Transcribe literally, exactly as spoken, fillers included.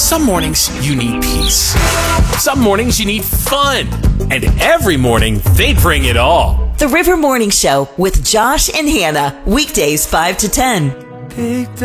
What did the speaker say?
Some mornings you need peace. Some mornings you need fun. And every morning they bring it all. The River Morning Show with Josh and Hannah. Weekdays five to ten. Picked